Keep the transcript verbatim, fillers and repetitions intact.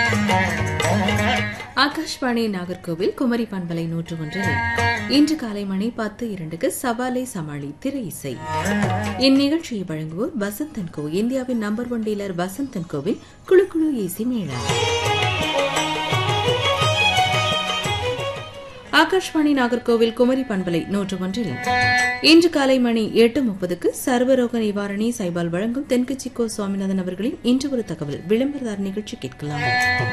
ஆகாஷ்வாணி நாகர்கோவில் குமரி பண்பலை நூற்று ஒன்றில் இன்று காலை மணி பத்து இரண்டுக்கு சவாலை சமாளி திரை இசை. இந்நிகழ்ச்சியை வழங்குவோர் வசந்தன் கோ, இந்தியாவின் நம்பர் ஒன் டீலர் வசந்தன் கோவில் குழு குழு ஏசி மேளா. ஆகாஷ்வாணி நாகர்கோவில் குமரி பண்பலை நூற்று ஒன்றில் இன்று காலை மணி எட்டு முப்பதுக்கு சர்வரோக நிவாரணி சைபால் வழங்கும் தென்கட்சி கோ சுவாமிநாதன் அவர்களின் இன்று ஒரு தகவல் விளம்பரதார் நிகழ்ச்சி கேட்கலாம்.